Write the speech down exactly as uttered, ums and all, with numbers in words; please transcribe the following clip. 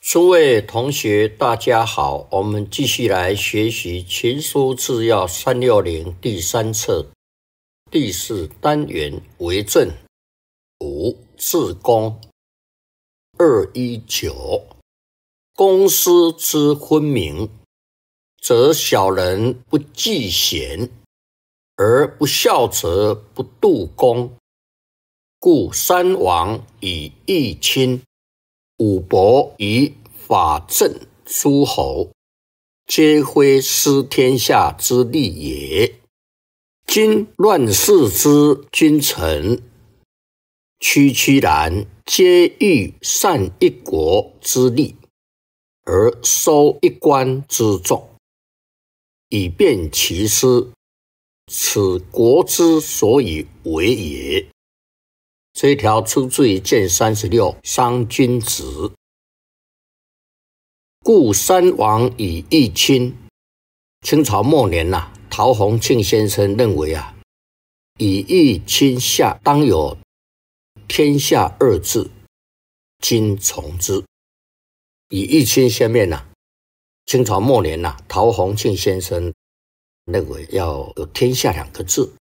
诸位同学，大家好，我们继续来学习《群书治要》三六零第三册第四单元为政五治公二一九。公私之分明，则小人不计贤，而不孝则不度公。故三王以义亲，五伯以法正诸侯，皆非失天下之利也。今乱世之君臣，区区然皆欲善一国之利，而收一官之众，以便其私，此国之所以为也。这一条出自于卷三十六《商君子》。故三王以义亲。清朝末年呐、啊，陶弘庆先生认为啊，以义亲下当有天下二治，今从之。以义亲下面呐、啊，清朝末年呐、啊，陶弘庆先生认为要有天下两个治，